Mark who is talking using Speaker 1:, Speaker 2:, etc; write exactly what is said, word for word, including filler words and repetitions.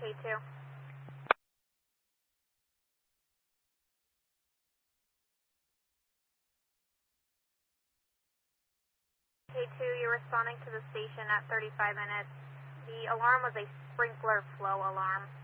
Speaker 1: K two. K two, you're responding to the station at thirty-five minutes. The alarm was a sprinkler flow alarm.